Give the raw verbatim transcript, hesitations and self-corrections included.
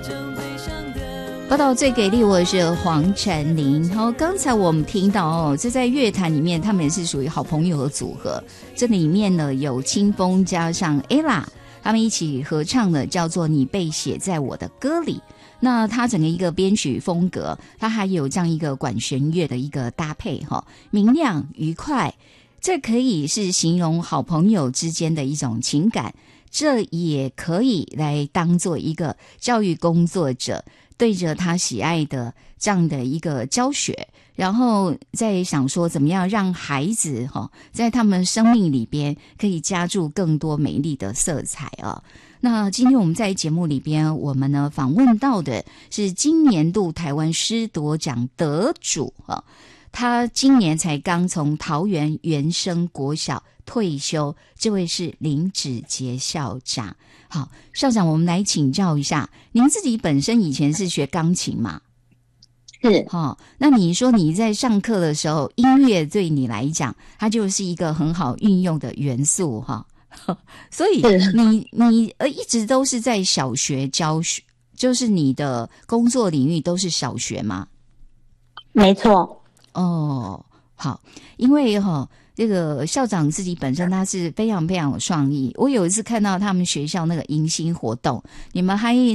报道最给力，我是黄晨林。好，刚才我们听到哦，这在乐坛里面，他们也是属于好朋友的组合。这里面呢有清风加上 Ella， 他们一起合唱的叫做《你被写在我的歌里》。那它整个一个编曲风格，它还有这样一个管弦乐的一个搭配哈，明亮愉快，这可以是形容好朋友之间的一种情感，这也可以来当做一个教育工作者对着他喜爱的这样的一个教学，然后再想说怎么样让孩子哈在他们生命里边可以加注更多美丽的色彩啊。那今天我们在节目里边，我们呢访问到的是今年度台湾诗铎奖得主啊，他今年才刚从桃园原生国小退休，这位是林芷婕校长。好，校长，我们来请教一下，您自己本身以前是学钢琴吗？ 是。 哦，那你说你在上课的时候，音乐对你来讲，它就是一个很好运用的元素哈。所以你你呃一直都是在小学教学，就是你的工作领域都是小学吗？ 没错。 哦，好，因为哈、哦。这个校长自己本身他是非常非常有创意，我有一次看到他们学校那个迎新活动，你们还